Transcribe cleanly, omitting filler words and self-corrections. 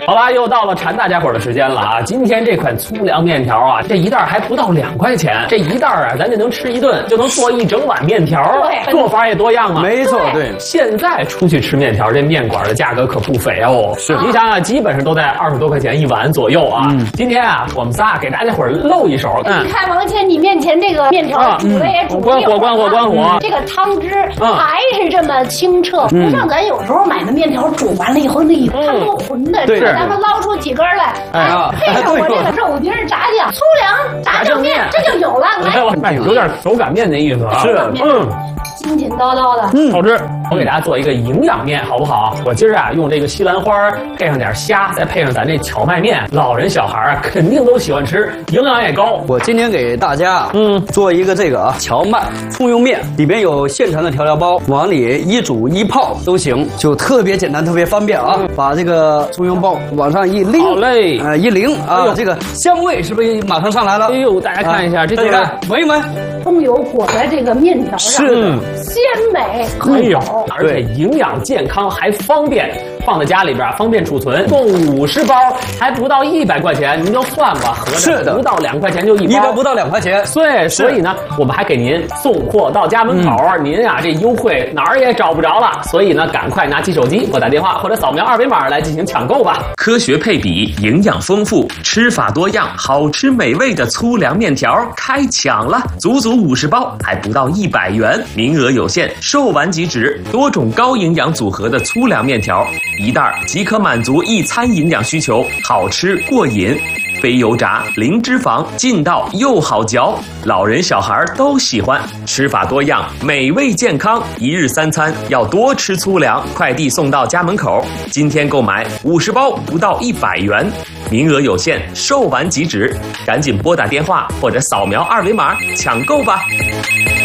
好啦，又到了馋大家伙的时间了啊！今天这款粗粮面条啊，这一袋还不到2块钱，这一袋啊，咱就能吃一顿，就能做一整碗面条。 对， 做法也多样啊。 没错，对。 现在出去吃面条，这面馆的价格可不菲哦。 是， 你想想，基本上都在20多块钱一碗左右啊。今天啊，我们仨给大家伙露一手。 你看王倩，你面前这个面条煮的也煮关火。 这个汤汁还是这么清澈，不像咱有时候买的面条煮完了以后那一汤都浑的。 对， 咱们捞出几根来，配上我这个肉丁炸酱、粗粮炸酱面，这就有了。 来，有点手擀面的意思啊。 是， 筋筋道道的， 好吃。我给大家做一个营养面，好不好？我今儿啊用这个西兰花配上点虾，再配上咱这荞麦面，老人小孩啊肯定都喜欢吃，营养也高。 我今天给大家做一个这个荞麦葱油面，里边有现成的调料包，往里一煮一泡都行，就特别简单，特别方便啊！把这个葱油包往上一拎， 好嘞， 一拎啊，这个香味是不是马上上来了？ 哎呦，大家看一下，这个闻一闻， 葱油裹在这个面条上， 是鲜美可口， 而且营养健康还方便，放在家里边方便储存。共50包，还不到100块钱，您就算吧，合着不到2块钱就一包， 不到2块钱。 对，所以呢，我们还给您送货到家门口，您啊这优惠哪儿也找不着了。所以呢，赶快拿起手机拨打电话或者扫描2维码来进行抢购吧。 科学配比，营养丰富，吃法多样，好吃美味的粗粮面条开抢了，足足50包，还不到100元，名额有限，售完即止。多种高营养组合的粗粮面条，一袋即可满足一餐营养需求，好吃过瘾。非油炸，零脂肪，劲道又好嚼，老人小孩都喜欢。吃法多样，美味健康，一日3餐要多吃粗粮，快递送到家门口。今天购买50包不到100元，名额有限，售完即止，赶紧拨打电话或者扫描2维码抢购吧。